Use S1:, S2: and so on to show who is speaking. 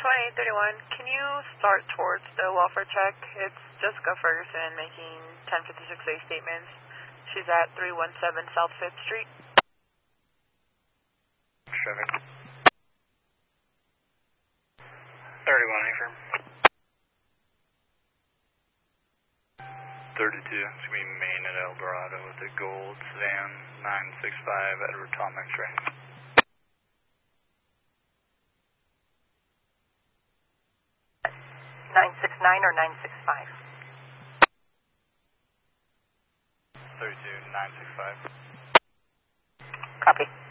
S1: 2831, can you start towards the welfare check? It's Jessica Ferguson making 1056A statements. She's at 317 South 5th Street.
S2: Traffic. 31, affirm. 32, it's going to be Main at El Dorado with a gold sedan 965 Edward Tom X-ray.
S3: (969) or 965?
S2: 32, 965.
S3: Copy.